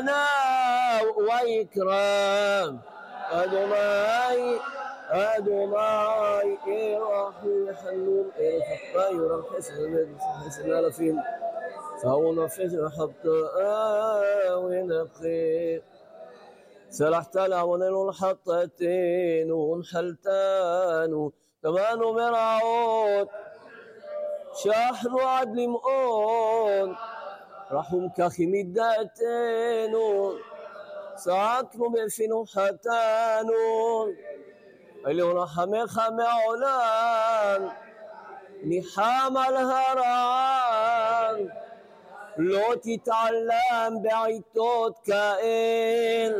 חננה ויקרא אדוני ירחם וחנון חטא ירחם חסד אלפים فهو نفس الحطاء ونقي سلحت العونين الحطتين ونحلتان كمان مرعود شحن عدل مؤون رحم كخي مدتين ساكنوا بفنو حتان اللي رحمك معلان نحام الهران לא תתעלם בעיתות כאל.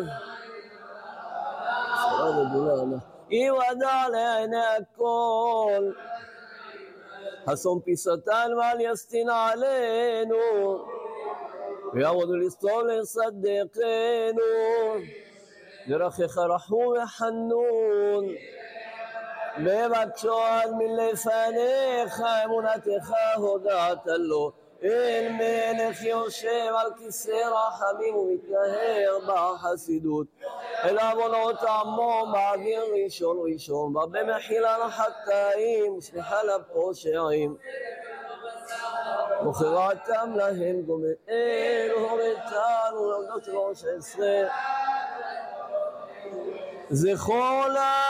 יוודע לעיני הכל, חסום פיסתן ואל יסטין עלינו, ויעמוד לסתור לסדקנו, דרכך רחום וחנון, בבקשו עד מלפניך, אמונתך הודעת לו, אל מלך יושב על כיסא רחמים ומתנהר בחסידות אל עוונות עמו מעביר ראשון ראשון במחילה לחטאים וסליחה לפושעים מוכרתם להם גומל הורתנו להודות 13 זכור